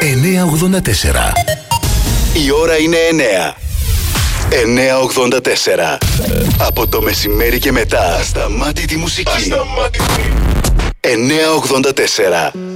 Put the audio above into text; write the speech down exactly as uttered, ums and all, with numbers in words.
εννιά ογδόντα τέσσερα. Η ώρα είναι εννιά. εννιά ογδόντα τέσσερα. Από το μεσημέρι και μετά. Ασταμάτητη μουσική. Ασταμάτητη. εννιά ογδόντα τέσσερα.